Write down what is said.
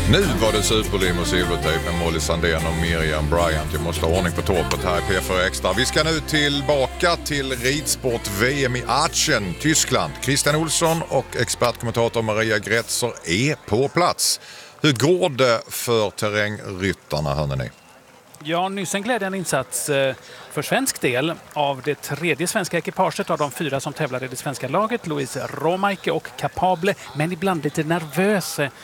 Nu var det superlim och silvertejp med Molly Sandén och Miriam Bryant. Jag måste ha ordning på torpet här i P4 Extra. Vi ska nu tillbaka till ridsport-VM i Aachen, Tyskland. Christian Olsson och expertkommentator Maria Gretzer är på plats. Hur går det för terrängryttarna, hörni ni? Ja, nyss en glädjande insats för svensk del av det tredje svenska ekipaget av de 4 som tävlar i det svenska laget. Louise Romaike och Capable, men ibland lite nervös